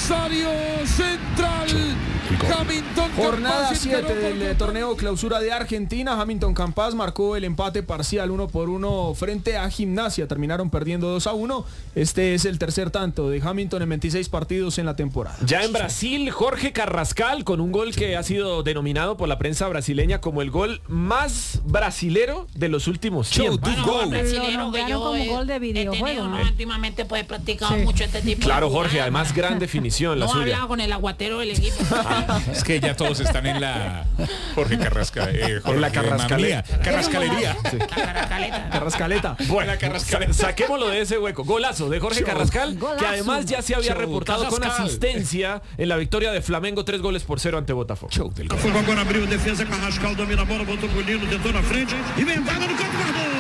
Rosario Central. Hamilton Jornada Campas 7 del torneo Clausura de Argentina. Hamilton Campas marcó el empate parcial 1-1 frente a Gimnasia. Terminaron perdiendo 2-1. Este es el tercer tanto de Hamilton en 26 partidos en la temporada. Ya en Brasil, Jorge Carrascal con un gol que ha sido denominado por la prensa brasileña como el gol más brasilero de los últimos tiempos. Bueno, brasilero Lo que nombraron yo como gol de he videojuego, tenido, ¿no? Últimamente pues he practicado Sí. mucho este tipo Claro, de Jorge, jugadas. además gran definición la No he suya. hablado con el aguatero del equipo. Es que ya todos están en la Jorge Carrascal, En la Carrascalera. Carrascalería. La caracaleta. Carrascaleta. Bueno, saquémoslo de ese hueco. Golazo de Jorge Carrascal, Golazo. que además ya se había reportado con Carrascal. asistencia en la victoria de Flamengo 3-0 ante Botafogo. Fogo agora abriu defesa, Carrascal domina a bola, botou o Nino, tentou na frente, inventada no campo, guardou.